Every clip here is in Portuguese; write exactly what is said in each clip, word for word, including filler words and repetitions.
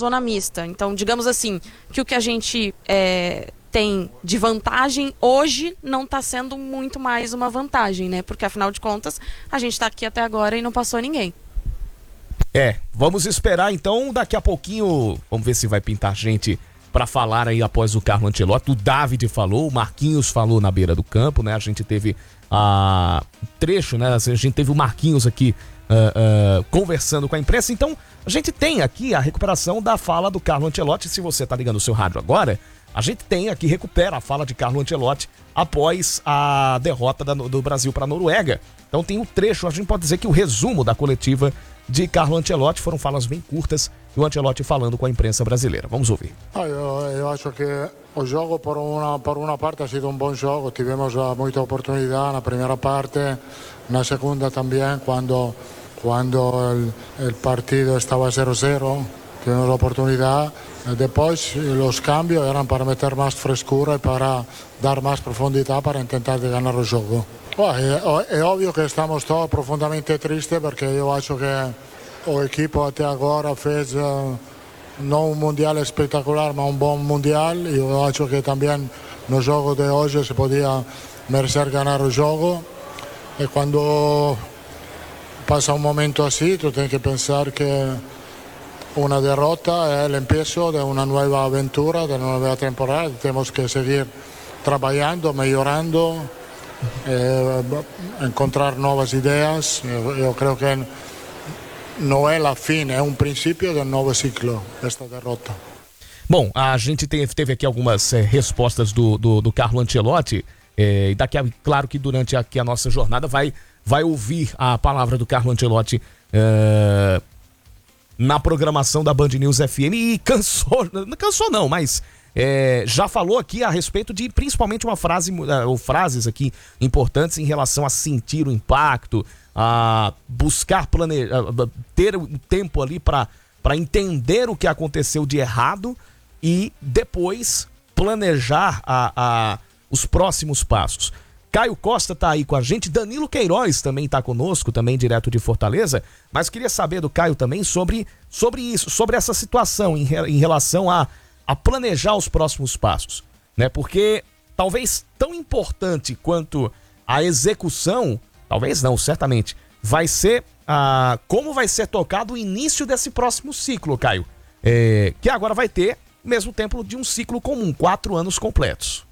zona mista. Então, digamos assim, que o que a gente é, tem de vantagem hoje não está sendo muito mais uma vantagem, né? Porque, afinal de contas, a gente está aqui até agora e não passou ninguém. É, vamos esperar então, daqui a pouquinho, vamos ver se vai pintar gente para falar aí após o Carlo Ancelotti. O David falou, o Marquinhos falou na beira do campo, né? A gente teve a trecho, né? A gente teve o Marquinhos aqui uh, uh, conversando com a imprensa. Então, a gente tem aqui a recuperação da fala do Carlo Ancelotti. Se você tá ligando o seu rádio agora, a gente tem aqui, recupera a fala de Carlo Ancelotti após a derrota da, do Brasil para a Noruega. Então tem o trecho, a gente pode dizer que o resumo da coletiva de Carlo Ancelotti, foram falas bem curtas, e o Ancelotti falando com a imprensa brasileira. Vamos ouvir. Ah, eu, eu acho que o jogo, por uma, por uma parte, ha sido um bom jogo. Tivemos muita oportunidade na primeira parte, na segunda também, quando, quando o partido estava zero a zero, tivemos a oportunidade. Depois, os cambios eram para meter mais frescura e para dar mais profundidade para tentar de ganhar o jogo. É, é óbvio que estamos todos profundamente tristes, porque eu acho que o equipo até agora fez uh, não um mundial espetacular, mas um bom mundial. E eu acho que também no jogo de hoje se podia merecer ganhar o jogo. E quando passa um momento assim, tu tens que pensar que uma derrota é o início de uma nova aventura, de uma nova temporada. Temos que seguir trabalhando, melhorando. Eh, encontrar novas ideias. Eu, eu creio que não é a fim, é um princípio de um novo ciclo, esta derrota. Bom, a gente teve, teve aqui algumas é, respostas do, do, do Carlo Ancelotti, é, e daqui a, claro que durante aqui a nossa jornada vai, vai ouvir a palavra do Carlo Ancelotti é, na programação da Band News F M, e cansou, não cansou não, mas É, já falou aqui a respeito de principalmente uma frase, ou frases aqui importantes em relação a sentir o impacto, a buscar planejar, ter o tempo ali para para entender o que aconteceu de errado e depois planejar a, a, os próximos passos. Caio Costa tá aí com a gente, Danilo Queiroz também tá conosco, também direto de Fortaleza, mas queria saber do Caio também sobre, sobre isso, sobre essa situação em, em relação a a planejar os próximos passos, né? Porque talvez tão importante quanto a execução, talvez não, certamente, vai ser a, como vai ser tocado o início desse próximo ciclo, Caio, é, que agora vai ter o mesmo tempo de um ciclo comum, quatro anos completos.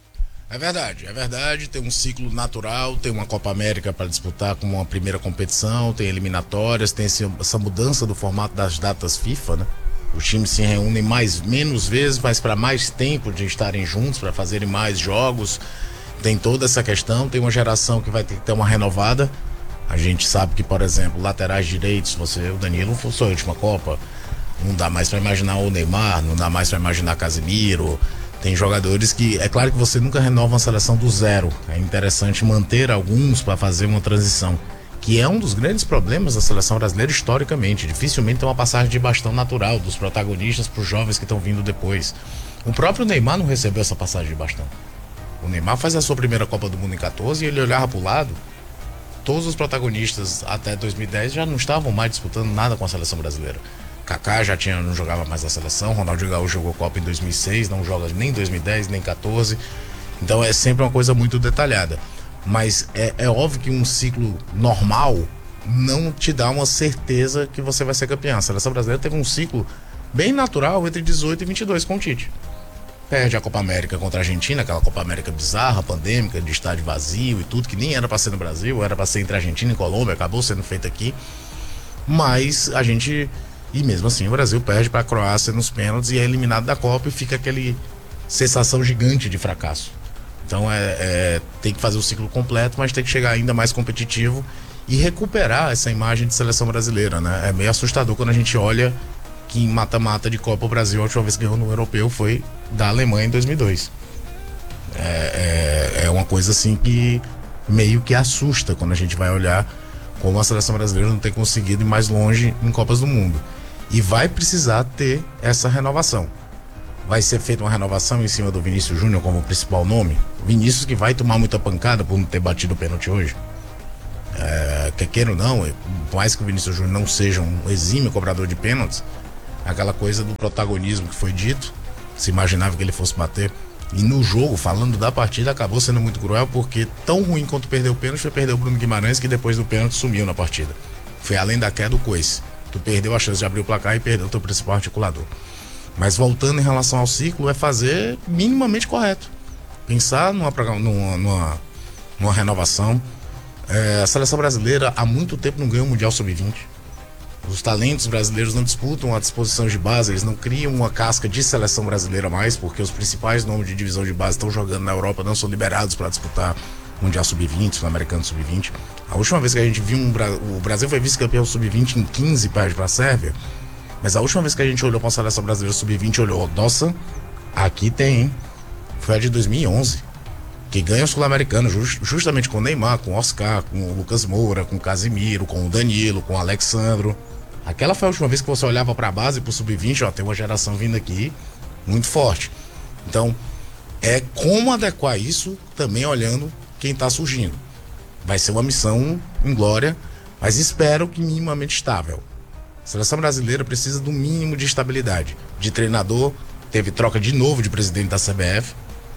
É verdade, é verdade, tem um ciclo natural, tem uma Copa América para disputar como uma primeira competição, tem eliminatórias, tem esse, essa mudança do formato das datas FIFA, né? Os times se reúnem mais, menos vezes, mas para mais tempo de estarem juntos, para fazerem mais jogos. Tem toda essa questão, tem uma geração que vai ter que ter uma renovada. A gente sabe que, por exemplo, laterais direitos, você, o Danilo, foi sua última Copa. Não dá mais para imaginar o Neymar, não dá mais para imaginar Casemiro. Tem jogadores que, é claro que você nunca renova uma seleção do zero. É interessante manter alguns para fazer uma transição, que é um dos grandes problemas da seleção brasileira historicamente. Dificilmente tem uma passagem de bastão natural dos protagonistas para os jovens que estão vindo depois. O próprio Neymar não recebeu essa passagem de bastão. O Neymar faz a sua primeira Copa do Mundo em catorze e ele olhava para o lado. Todos os protagonistas até dois mil e dez já não estavam mais disputando nada com a seleção brasileira. Kaká já tinha, não jogava mais na seleção, Ronaldinho Gaúcho jogou Copa em dois mil e seis, não joga nem em dois mil e dez, nem em catorze. Então é sempre uma coisa muito detalhada. Mas é, é óbvio que um ciclo normal não te dá uma certeza que você vai ser campeão. A seleção brasileira teve um ciclo bem natural entre dezoito e vinte e dois com o Tite. Perde a Copa América contra a Argentina, aquela Copa América bizarra, pandêmica, de estádio vazio e tudo, que nem era para ser no Brasil, era para ser entre Argentina e Colômbia, acabou sendo feito aqui. Mas a gente, e mesmo assim o Brasil perde para a Croácia nos pênaltis e é eliminado da Copa, e fica aquele sensação gigante de fracasso. Então é, é, tem que fazer o ciclo completo, mas tem que chegar ainda mais competitivo e recuperar essa imagem de seleção brasileira, né? É meio assustador quando a gente olha que em mata-mata de Copa o Brasil, a última vez que ganhou no europeu foi da Alemanha em dois mil e dois. É, é, é uma coisa assim que meio que assusta quando a gente vai olhar como a seleção brasileira não tem conseguido ir mais longe em Copas do Mundo. E vai precisar ter essa renovação. Vai ser feita uma renovação em cima do Vinícius Júnior como principal nome. Vinícius que vai tomar muita pancada por não ter batido o pênalti hoje. É, quer queira ou não, por mais que o Vinícius Júnior não seja um exímio cobrador de pênaltis, aquela coisa do protagonismo que foi dito, se imaginava que ele fosse bater. E no jogo, falando da partida, acabou sendo muito cruel, porque tão ruim quanto perdeu o pênalti foi perder o Bruno Guimarães, que depois do pênalti sumiu na partida. Foi além da queda do coice. Tu perdeu a chance de abrir o placar e perdeu o teu principal articulador. Mas voltando em relação ao ciclo, é fazer minimamente correto. Pensar numa, numa, numa, numa renovação. É, a seleção brasileira há muito tempo não ganha o Mundial sub vinte. Os talentos brasileiros não disputam a disposição de base, eles não criam uma casca de seleção brasileira mais, porque os principais nomes de divisão de base estão jogando na Europa, não são liberados para disputar o Mundial sub vinte, o Sul-Americano sub vinte. A última vez que a gente viu um, o Brasil foi vice-campeão sub vinte em quinze, perde para a Sérvia, mas a última vez que a gente olhou para a seleção brasileira sub vinte, olhou, nossa, aqui tem, hein? Foi a de dois mil e onze, que ganha o Sul-Americano just, justamente com o Neymar, com o Oscar, com o Lucas Moura, com o Casimiro, com o Danilo, com o Alexandro. Aquela foi a última vez que você olhava para a base, para o sub vinte, ó, tem uma geração vindo aqui muito forte. Então, é como adequar isso também olhando quem está surgindo. Vai ser uma missão inglória, mas espero que minimamente estável. A seleção brasileira precisa do mínimo de estabilidade. De treinador, teve troca de novo de presidente da C B F.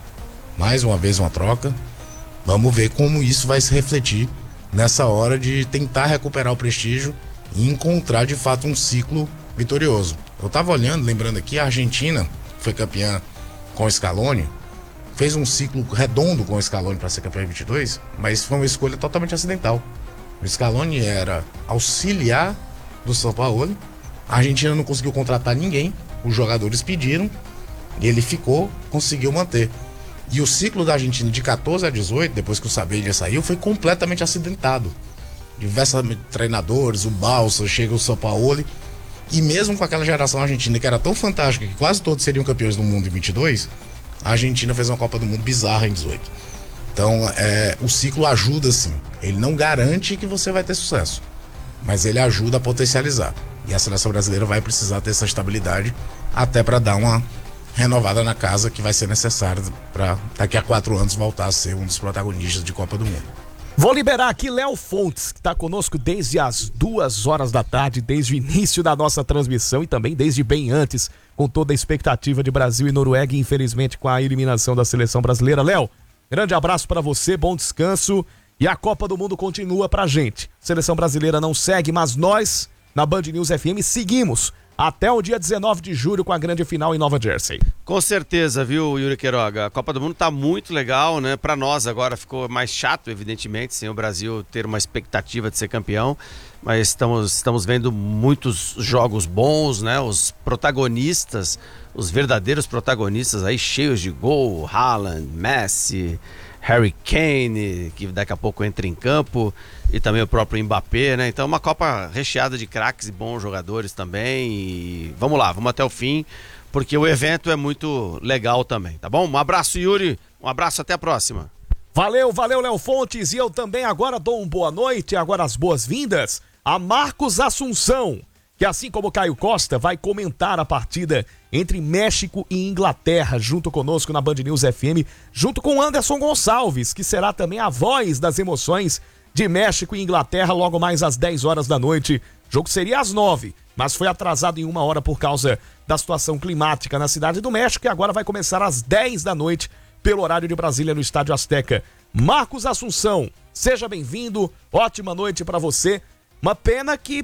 Mais uma vez uma troca. Vamos ver como isso vai se refletir nessa hora de tentar recuperar o prestígio e encontrar de fato um ciclo vitorioso. Eu estava olhando, lembrando aqui, a Argentina foi campeã com o Scaloni, fez um ciclo redondo com o Scaloni para ser campeão em vinte e dois, mas foi uma escolha totalmente acidental. O Scaloni era auxiliar do São Paulo, a Argentina não conseguiu contratar ninguém, os jogadores pediram, e ele ficou, conseguiu manter. E o ciclo da Argentina de quatorze a dezoito, depois que o Sabella saiu, foi completamente acidentado. Diversos treinadores, o Balsa, chega o São Paulo, e mesmo com aquela geração argentina que era tão fantástica que quase todos seriam campeões do mundo em vinte e dois, a Argentina fez uma Copa do Mundo bizarra em dezoito. Então é, o ciclo ajuda sim, ele não garante que você vai ter sucesso, mas ele ajuda a potencializar, e a seleção brasileira vai precisar ter essa estabilidade até para dar uma renovada na casa que vai ser necessária para daqui a quatro anos voltar a ser um dos protagonistas de Copa do Mundo. Vou liberar aqui Léo Fontes, que está conosco desde as duas horas da tarde, desde o início da nossa transmissão e também desde bem antes, com toda a expectativa de Brasil e Noruega, e infelizmente com a eliminação da seleção brasileira. Léo, grande abraço para você, bom descanso, e a Copa do Mundo continua pra gente. Seleção brasileira não segue, mas nós, na Band News F M, seguimos até o dia dezenove de julho com a grande final em Nova Jersey. Com certeza, viu, Yuri Queiroga? A Copa do Mundo tá muito legal, né? Pra nós agora ficou mais chato, evidentemente, sem o Brasil ter uma expectativa de ser campeão, mas estamos, estamos vendo muitos jogos bons, né? Os protagonistas, os verdadeiros protagonistas aí cheios de gol, Haaland, Messi, Harry Kane, que daqui a pouco entra em campo, e também o próprio Mbappé, né? Então uma Copa recheada de craques e bons jogadores também, e vamos lá, vamos até o fim, porque o evento é muito legal também, tá bom? Um abraço, Yuri, um abraço, até a próxima. Valeu, valeu, Léo Fontes, e eu também agora dou uma boa noite, agora as boas-vindas a Marcos Assunção, que assim como Caio Costa vai comentar a partida entre México e Inglaterra, junto conosco na Band News F M, junto com Anderson Gonçalves, que será também a voz das emoções de México e Inglaterra logo mais às dez horas da noite. O jogo seria às nove, mas foi atrasado em uma hora por causa da situação climática na cidade do México, e agora vai começar às dez da noite pelo horário de Brasília no Estádio Azteca. Marcos Assunção, seja bem-vindo, ótima noite para você. Uma pena que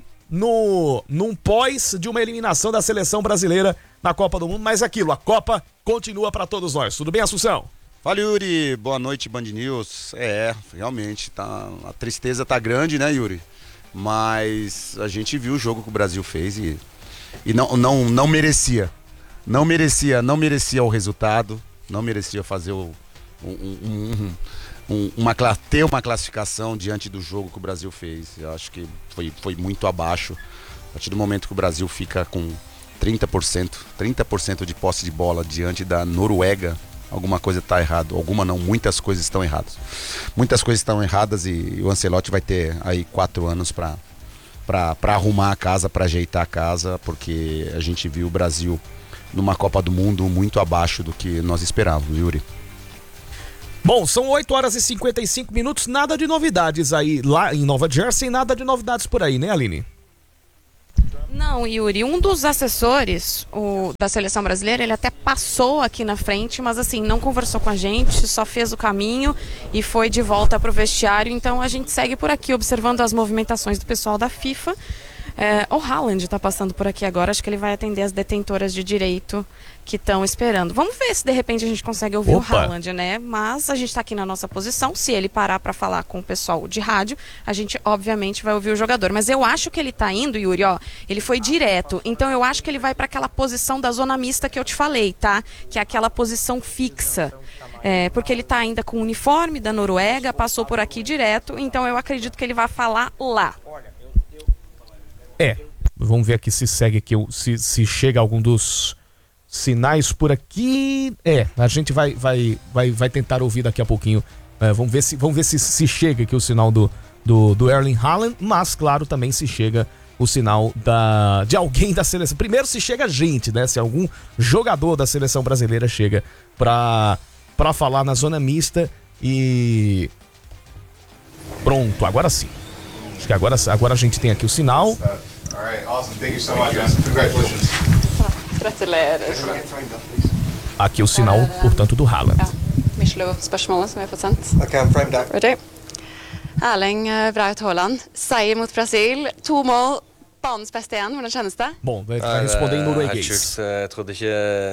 no num pós de uma eliminação da seleção brasileira na Copa do Mundo, mas aquilo, a Copa continua para todos nós. Tudo bem, Assunção? Fala, Yuri, boa noite, Band News. É, realmente, tá, a tristeza tá grande, né, Yuri? Mas a gente viu o jogo que o Brasil fez e, e não, não, não merecia. Não merecia, não merecia o resultado, não merecia fazer o, um, um, um, um, uma, ter uma classificação diante do jogo que o Brasil fez. Eu acho que foi, foi muito abaixo. A partir do momento que o Brasil fica com trinta por cento, trinta por cento de posse de bola diante da Noruega, alguma coisa está errada. Alguma não, muitas coisas estão erradas. Muitas coisas estão erradas e o Ancelotti vai ter aí quatro anos para para arrumar a casa, para ajeitar a casa, porque a gente viu o Brasil numa Copa do Mundo muito abaixo do que nós esperávamos, Yuri. Bom, são oito horas e cinquenta e cinco minutos, nada de novidades aí lá em Nova Jersey, nada de novidades por aí, né, Aline? Não, Yuri, um dos assessores o, da seleção brasileira, ele até passou aqui na frente, mas assim, não conversou com a gente, só fez o caminho e foi de volta para o vestiário. Então a gente segue por aqui observando as movimentações do pessoal da FIFA. É, o Haaland está passando por aqui agora, acho que ele vai atender as detentoras de direito que estão esperando. Vamos ver se de repente a gente consegue ouvir Opa. o Haaland, né? Mas a gente está aqui na nossa posição, se ele parar para falar com o pessoal de rádio, a gente obviamente vai ouvir o jogador. Mas eu acho que ele está indo, Yuri, ó, ele foi direto, então eu acho que ele vai para aquela posição da zona mista que eu te falei, tá? Que é aquela posição fixa. É, porque ele está ainda com o uniforme da Noruega, passou por aqui direto, então eu acredito que ele vai falar lá. É, vamos ver aqui se segue aqui, se, se chega algum dos sinais por aqui. É, a gente vai, vai, vai, vai tentar ouvir daqui a pouquinho. É, vamos ver, se, vamos ver se, se chega aqui o sinal do, do, do Erling Haaland, mas claro também se chega o sinal da, de alguém da seleção. Primeiro se chega a gente, né? Se algum jogador da seleção brasileira chega pra, pra falar na zona mista e... Pronto, agora sim. Acho que agora, agora a gente tem aqui o sinal. Aqui o sinal, portanto, do Haaland. Michelov-spørsmålet som vi har fått sendt. Ready? Erling Braut Haaland, seier mot Brasil, to mål, banens beste igjen. Hvordan kjennes det? Bom, vai responder em norueguês. Helt sjukt. Jeg trodde ikke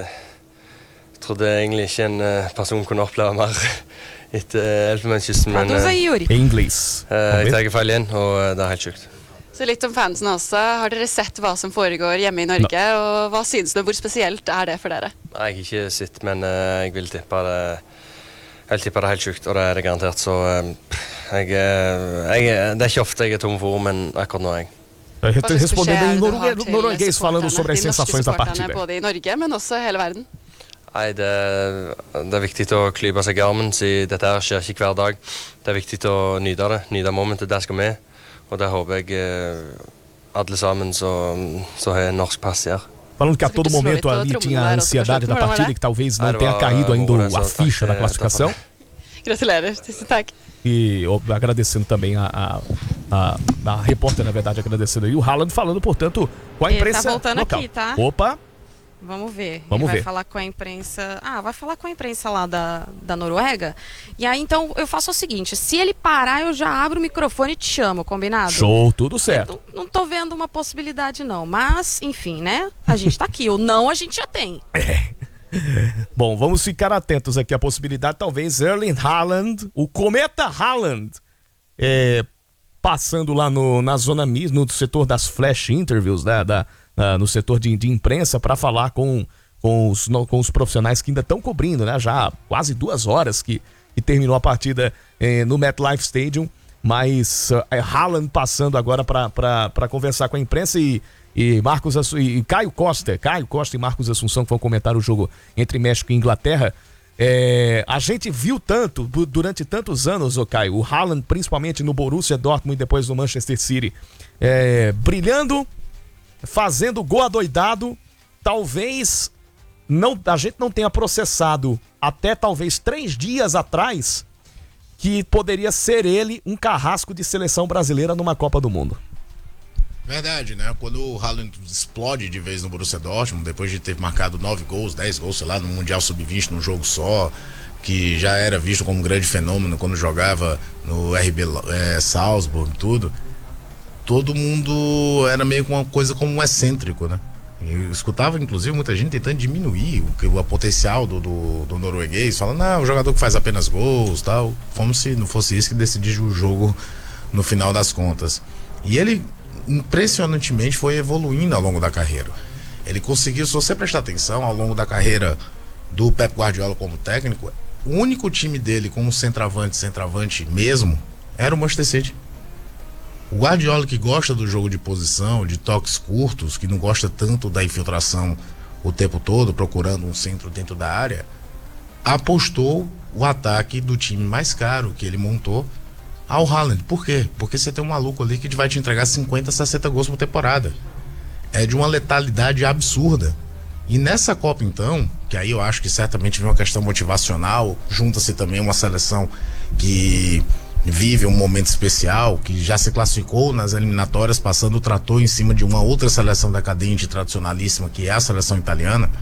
Jeg trodde egentlig ikke en person kunne oppleve mer etter Elfenbenskysten, men Em inglês. jeg tar feil igjen, og det er helt sjukt. Så litt om fansen også. Har dere sett hva som foregår hjemme i Norge, og hva synes du, hvor spesielt er det for dere? Nei, jeg har ikke sett, men jeg vil tippe det. Jeg vil tippe det er helt sjukt, og det er det garantert, så jeg, jeg, det er ikke ofte jeg er tom for ord, men akkurat nå er jeg. Respondendo em norueguês, norueguês falando sobre as sensações da partida. Både i Norge, men også hele verden. Nei, det, det er viktig å klype seg i armen, siden dette her skjer ikke hver dag. Det er viktig å nyte det, nyte momentet, der skal vi. Og det håper jeg alle sammen som har norsk pass her. Falando que a todo momento ali tinha a ansiedade da partida e que talvez não tenha caído ainda a ficha da classificação. Gratulerer, tusen takk. E agradecendo também a, a, a, a repórter, na verdade, agradecendo aí o Haaland, falando, portanto, com a imprensa Ele tá voltando local. aqui, tá? Opa! Vamos ver. Vamos Ele vai ver. falar com a imprensa. Ah, vai falar com a imprensa lá da, da Noruega. E aí, então, eu faço o seguinte: se ele parar, eu já abro o microfone e te chamo, combinado? Show, tudo certo. Não, não tô vendo uma possibilidade, não. Mas, enfim, né? A gente tá aqui. O não a gente já tem. Bom, vamos ficar atentos aqui à possibilidade, talvez Erling Haaland, o cometa Haaland, é, passando lá no, na zona mista, no setor das flash interviews, né, da, da, no setor de, de imprensa, para falar com, com, os, no, com os profissionais que ainda estão cobrindo, né, já há quase duas horas que, que terminou a partida é, no MetLife Stadium, mas é, Haaland passando agora para conversar com a imprensa e E Marcos Assun... e Caio Costa, Caio Costa e Marcos Assunção, que vão comentar o jogo entre México e Inglaterra. É... A gente viu tanto, durante tantos anos, o Caio, o Haaland, principalmente no Borussia Dortmund e depois no Manchester City, é... brilhando, fazendo gol adoidado. Talvez não... a gente não tenha processado até talvez três dias atrás que poderia ser ele um carrasco de seleção brasileira numa Copa do Mundo. Verdade, né? Quando o Haaland explode de vez no Borussia Dortmund, depois de ter marcado nove gols, dez gols, sei lá, no Mundial sub vinte, num jogo só, que já era visto como um grande fenômeno quando jogava no R B é, Salzburg e tudo, todo mundo era meio que uma coisa como um excêntrico, né? Eu escutava, inclusive, muita gente tentando diminuir o, o potencial do, do, do norueguês, falando, não, o jogador que faz apenas gols, tal, como se não fosse isso que decidia o jogo no final das contas. E ele impressionantemente foi evoluindo ao longo da carreira. Ele conseguiu, se você prestar atenção, ao longo da carreira do Pep Guardiola como técnico, o único time dele como centroavante, centroavante mesmo, era o Manchester City. O Guardiola, que gosta do jogo de posição, de toques curtos, que não gosta tanto da infiltração o tempo todo, procurando um centro dentro da área, apostou o ataque do time mais caro que ele montou ao Haaland. Por quê? Porque você tem um maluco ali que vai te entregar cinquenta, sessenta gols por temporada. É de uma letalidade absurda. E nessa Copa, então, que aí eu acho que certamente vem uma questão motivacional, junta-se também uma seleção que vive um momento especial, que já se classificou nas eliminatórias passando o trator em cima de uma outra seleção decadente, tradicionalíssima, que é a seleção italiana,